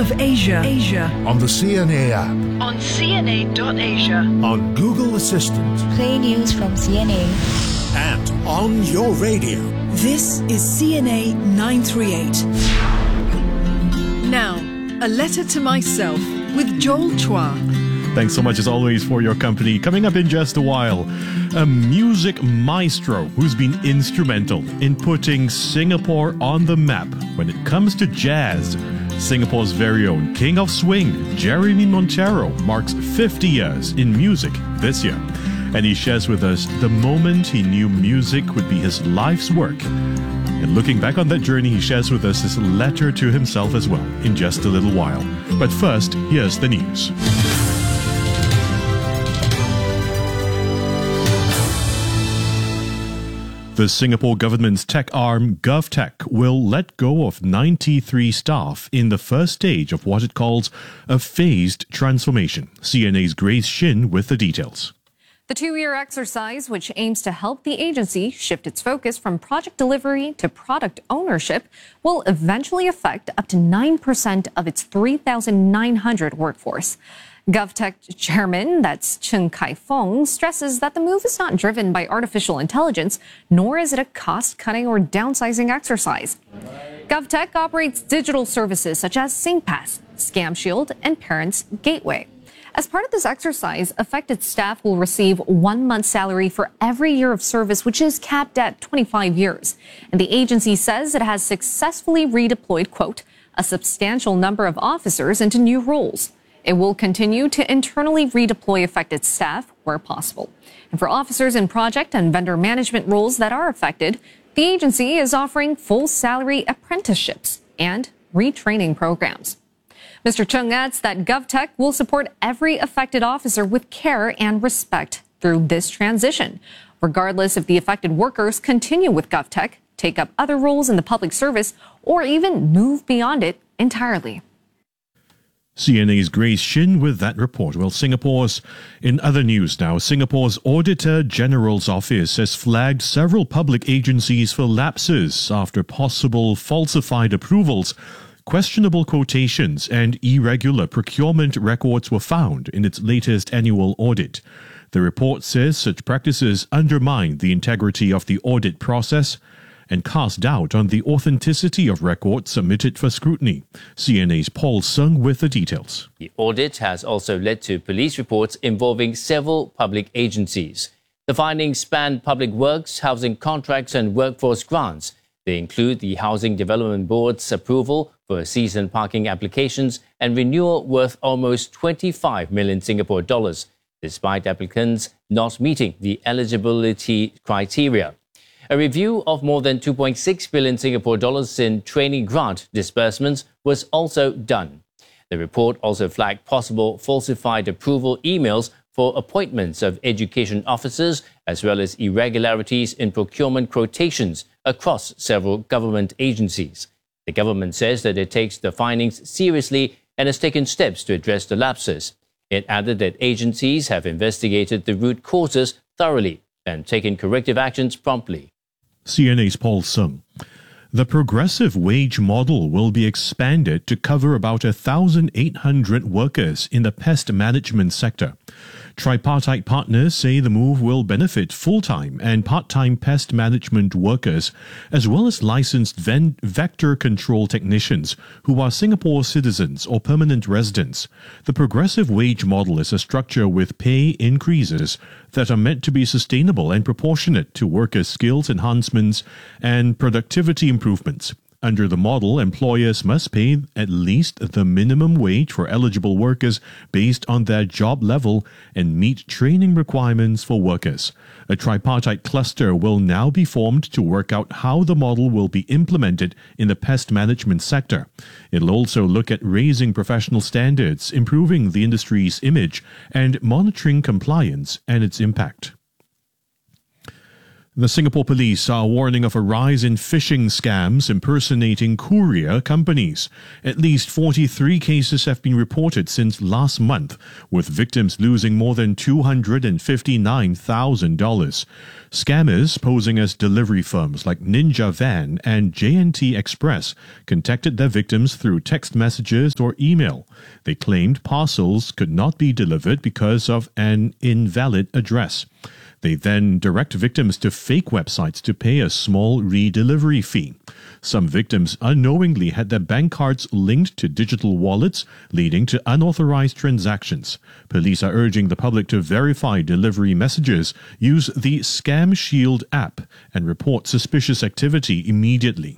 of Asia. On the CNA app. On CNA.Asia. On Google Assistant. Play news from CNA. And on your radio. This is CNA 938. Now, a letter to myself with Joel Chua. Thanks so much as always for your company. Coming up in just a while, a music maestro who's been instrumental in putting Singapore on the map when it comes to jazz. Singapore's very own King of Swing, Jeremy Montero, marks 50 years in music this year. And he shares with us the moment he knew music would be his life's work. And looking back on that journey, he shares with us this letter to himself as well in just a little while. But first, here's the news. The Singapore government's tech arm, GovTech, will let go of 93 staff in the first stage of what it calls a phased transformation. CNA's Grace Shin with the details. The two-year exercise, which aims to help the agency shift its focus from project delivery to product ownership, will eventually affect up to 9% of its 3,900 workforce. GovTech chairman, that's Chen Kai-fong, stresses that the move is not driven by artificial intelligence, nor is it a cost-cutting or downsizing exercise. GovTech operates digital services such as SingPass, ScamShield, and Parents Gateway. As part of this exercise, affected staff will receive 1 month's salary for every year of service, which is capped at 25 years. And the agency says it has successfully redeployed, quote, a substantial number of officers into new roles. It will continue to internally redeploy affected staff where possible. And for officers in project and vendor management roles that are affected, the agency is offering full salary apprenticeships and retraining programs. Mr. Chung adds that GovTech will support every affected officer with care and respect through this transition, regardless if the affected workers continue with GovTech, take up other roles in the public service, or even move beyond it entirely. CNA's Grace Shin with that report. Well, in other news now, Singapore's Auditor General's Office has flagged several public agencies for lapses after possible falsified approvals, questionable quotations, and irregular procurement records were found in its latest annual audit. The report says such practices undermine the integrity of the audit process and cast doubt on the authenticity of records submitted for scrutiny. CNA's Paul Sung with the details. The audit has also led to police reports involving several public agencies. The findings span public works, housing contracts and workforce grants. They include the Housing Development Board's approval for season parking applications and renewal worth almost 25 million Singapore dollars, despite applicants not meeting the eligibility criteria. A review of more than 2.6 billion Singapore dollars in training grant disbursements was also done. The report also flagged possible falsified approval emails for appointments of education officers, as well as irregularities in procurement quotations across several government agencies. The government says that it takes the findings seriously and has taken steps to address the lapses. It added that agencies have investigated the root causes thoroughly and taken corrective actions promptly. CNA's Paul Sung. The progressive wage model will be expanded to cover about 1,800 workers in the pest management sector. Tripartite partners say the move will benefit full-time and part-time pest management workers, as well as licensed vector control technicians who are Singapore citizens or permanent residents. The progressive wage model is a structure with pay increases that are meant to be sustainable and proportionate to workers' skills enhancements and productivity improvements. Under the model, employers must pay at least the minimum wage for eligible workers based on their job level and meet training requirements for workers. A tripartite cluster will now be formed to work out how the model will be implemented in the pest management sector. It'll also look at raising professional standards, improving the industry's image, and monitoring compliance and its impact. The Singapore police are warning of a rise in phishing scams impersonating courier companies. At least 43 cases have been reported since last month, with victims losing more than $259,000. Scammers posing as delivery firms like Ninja Van and JNT Express contacted their victims through text messages or email. They claimed parcels could not be delivered because of an invalid address. They then direct victims to fake websites to pay a small re-delivery fee. Some victims unknowingly had their bank cards linked to digital wallets, leading to unauthorized transactions. Police are urging the public to verify delivery messages, use the Scam Shield app, and report suspicious activity immediately.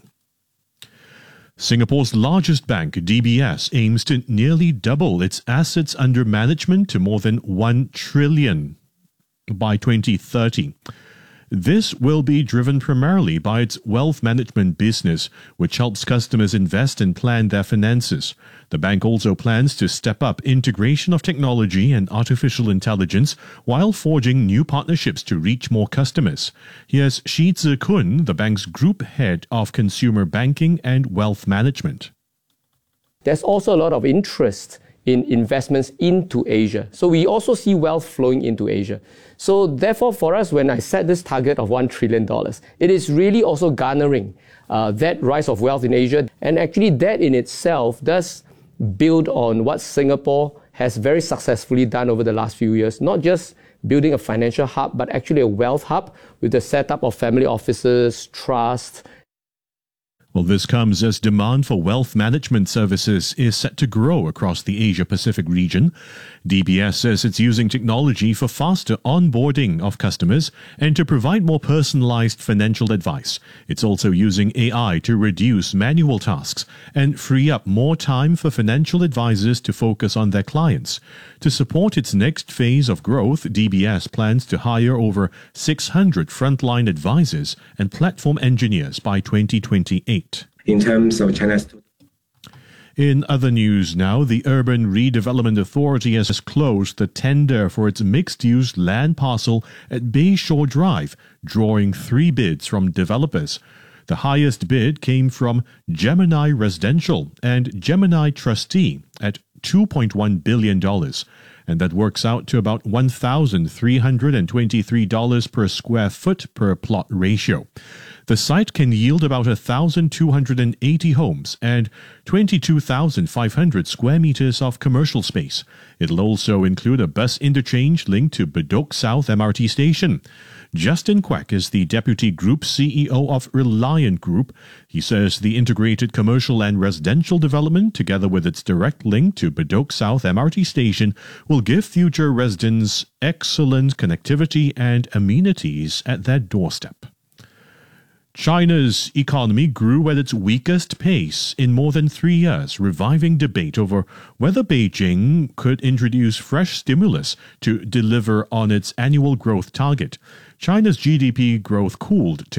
Singapore's largest bank, DBS, aims to nearly double its assets under management to more than $1 trillion by 2030. This will be driven primarily by its wealth management business, which helps customers invest and plan their finances. The bank also plans to step up integration of technology and artificial intelligence while forging new partnerships to reach more customers. Here's Shi Zikun, the bank's group head of consumer banking and wealth management. There's also a lot of interest in investments into Asia. So we also see wealth flowing into Asia. So therefore, for us, when I set this target of $1 trillion, it is really also garnering that rise of wealth in Asia. And actually that in itself does build on what Singapore has very successfully done over the last few years, not just building a financial hub, but actually a wealth hub with the setup of family offices, trusts. Well, this comes as demand for wealth management services is set to grow across the Asia-Pacific region. DBS says it's using technology for faster onboarding of customers and to provide more personalized financial advice. It's also using AI to reduce manual tasks and free up more time for financial advisors to focus on their clients. To support its next phase of growth, DBS plans to hire over 600 frontline advisors and platform engineers by 2028. In terms of China's... In other news now, the Urban Redevelopment Authority has closed the tender for its mixed-use land parcel at Bayshore Drive, drawing 3 bids from developers. The highest bid came from Gemini Residential and Gemini Trustee at $2.1 billion, and that works out to about $1,323 per square foot per plot ratio. The site can yield about 1,280 homes and 22,500 square meters of commercial space. It'll also include a bus interchange linked to Bedok South MRT station. Justin Quek is the Deputy Group CEO of Reliant Group. He says the integrated commercial and residential development, together with its direct link to Bedok South MRT station, will give future residents excellent connectivity and amenities at their doorstep. China's economy grew at its weakest pace in more than 3 years, reviving debate over whether Beijing could introduce fresh stimulus to deliver on its annual growth target. China's GDP growth cooled to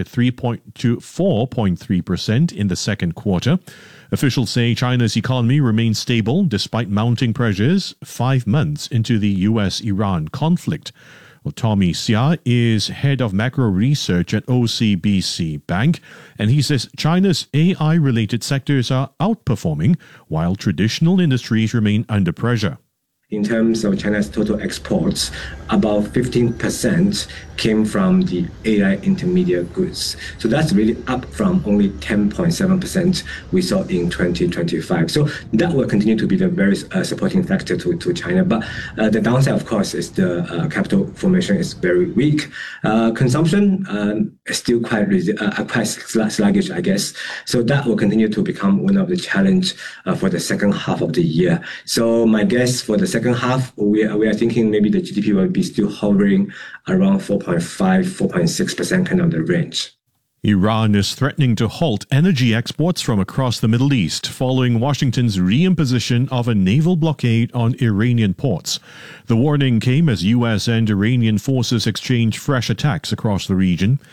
4.3% in the second quarter. Officials say China's economy remains stable despite mounting pressures 5 months into the US-Iran conflict. Well, Tommy Xia is head of macro research at OCBC Bank, and he says China's AI-related sectors are outperforming while traditional industries remain under pressure. In terms of China's total exports, about 15% came from the AI intermediate goods. So that's really up from only 10.7% we saw in 2025. So that will continue to be the very supporting factor to China. But the downside, of course, is the capital formation is very weak. Consumption is still quite sluggish, I guess. So that will continue to become one of the challenge for the second half of the year. So my guess for the second half, we are thinking maybe the GDP will be still hovering around 4.6% kind of the range. Iran is threatening to halt energy exports from across the Middle East following Washington's reimposition of a naval blockade on Iranian ports. The warning came as US and Iranian forces exchange fresh attacks across the region.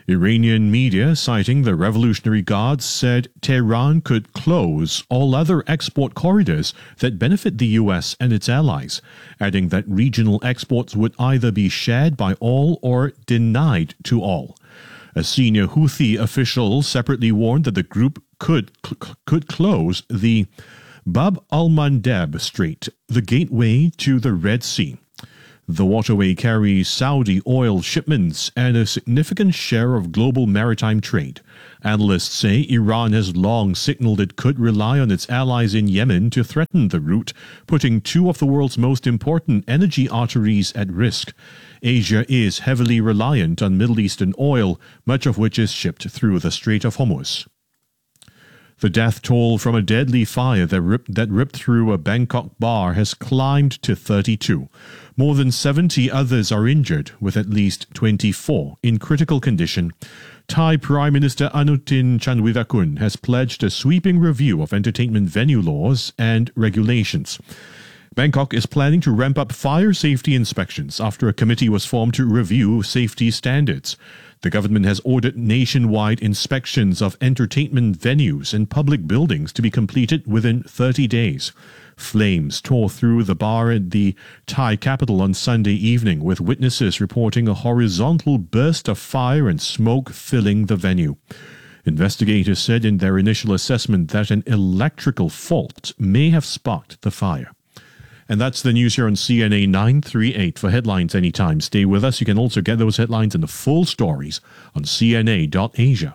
Iranian media, citing the Revolutionary Guards, said Tehran could close all other export corridors that benefit the US and its allies, adding that regional exports would either be shared by all or denied to all. A senior Houthi official separately warned that the group could close the Bab al-Mandeb Strait, the gateway to the Red Sea. The waterway carries Saudi oil shipments and a significant share of global maritime trade. Analysts say Iran has long signaled it could rely on its allies in Yemen to threaten the route, putting two of the world's most important energy arteries at risk. Asia is heavily reliant on Middle Eastern oil, much of which is shipped through the Strait of Hormuz. The death toll from a deadly fire that ripped through a Bangkok bar has climbed to 32. More than 70 others are injured, with at least 24 in critical condition. Thai Prime Minister Anutin Chanvirakul has pledged a sweeping review of entertainment venue laws and regulations. Bangkok is planning to ramp up fire safety inspections after a committee was formed to review safety standards. The government has ordered nationwide inspections of entertainment venues and public buildings to be completed within 30 days. Flames tore through the bar at the Thai capital on Sunday evening, with witnesses reporting a horizontal burst of fire and smoke filling the venue. Investigators said in their initial assessment that an electrical fault may have sparked the fire. And that's the news here on CNA 938. For headlines anytime, stay with us. You can also get those headlines and the full stories on cna.asia.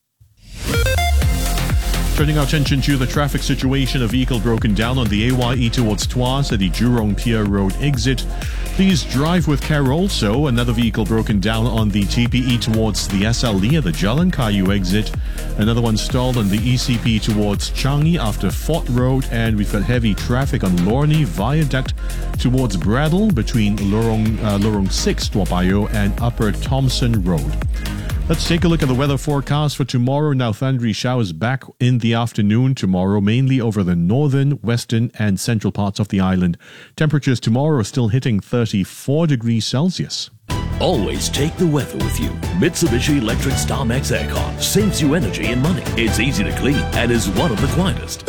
Turning our attention to the traffic situation, a vehicle broken down on the AYE towards Tuas at the Jurong Pier Road exit. Please drive with care also. Another vehicle broken down on the TPE towards the SLE at the Jalan Kayu exit. Another one stalled on the ECP towards Changi after Fort Road. And we've got heavy traffic on Lornie Viaduct towards Bradle between Lorong 6 Tua Payoh and Upper Thompson Road. Let's take a look at the weather forecast for tomorrow. Now, thundery showers back in the afternoon tomorrow, mainly over the northern, western and central parts of the island. Temperatures tomorrow are still hitting 34 degrees Celsius. Always take the weather with you. Mitsubishi Electric StarMax Aircon saves you energy and money. It's easy to clean and is one of the quietest.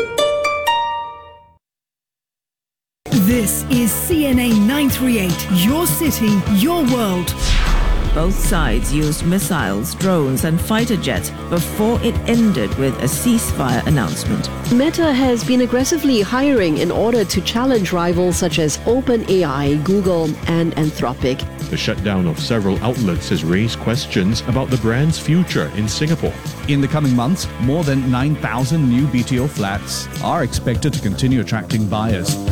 This is CNA 938, your city, your world. Both sides used missiles, drones and fighter jets before it ended with a ceasefire announcement. Meta has been aggressively hiring in order to challenge rivals such as OpenAI, Google and Anthropic. The shutdown of several outlets has raised questions about the brand's future in Singapore. In the coming months, more than 9,000 new BTO flats are expected to continue attracting buyers.